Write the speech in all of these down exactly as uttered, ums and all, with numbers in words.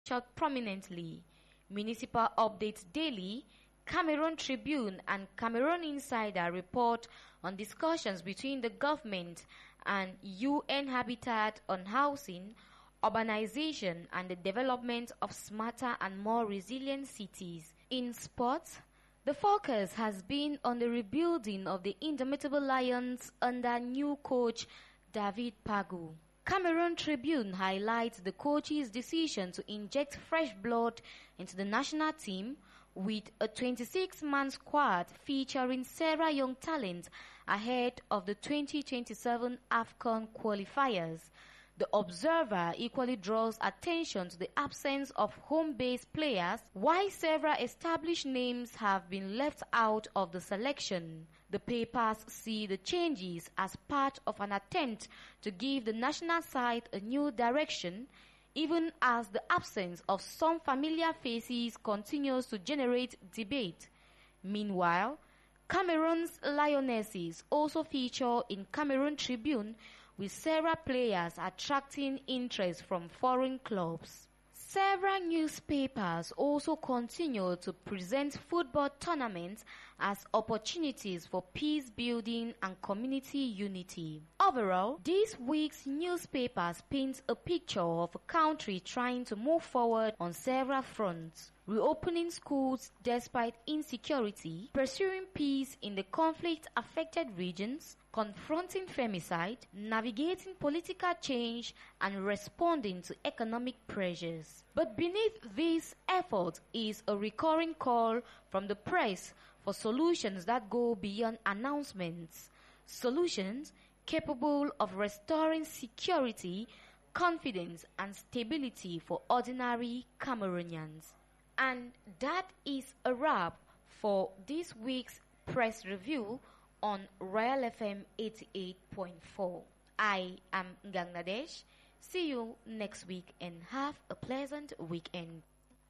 featured prominently. Municipal Updates Daily, Cameroon Tribune and Cameroon Insider report on discussions between the government and U N Habitat on housing, urbanization and the development of smarter and more resilient cities. In sports, the focus has been on the rebuilding of the Indomitable Lions under new coach David Pagu. Cameroon Tribune highlights the coach's decision to inject fresh blood into the national team with a twenty-six man squad featuring Sarah young talent ahead of the twenty twenty-seven AFCON qualifiers. The Observer equally draws attention to the absence of home-based players, while several established names have been left out of the selection. The papers see the changes as part of an attempt to give the national side a new direction, even as the absence of some familiar faces continues to generate debate. Meanwhile, Cameroon's Lionesses also feature in Cameroon Tribune, with several players attracting interest from foreign clubs. Several newspapers also continue to present football tournaments as opportunities for peace building and community unity. Overall, this week's newspapers paint a picture of a country trying to move forward on several fronts: reopening schools despite insecurity, pursuing peace in the conflict-affected regions, confronting femicide, navigating political change, and responding to economic pressures. But beneath this effort is a recurring call from the press for solutions that go beyond announcements, solutions capable of restoring security, confidence, and stability for ordinary Cameroonians. And that is a wrap for this week's press review on Royal F M eighty-eight point four. I am Gangnadesh. See you next week and have a pleasant weekend.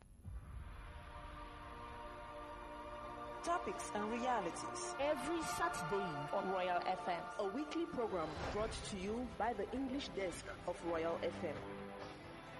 Topics and realities. Every Saturday on Royal F M. A weekly program brought to you by the English desk of Royal F M.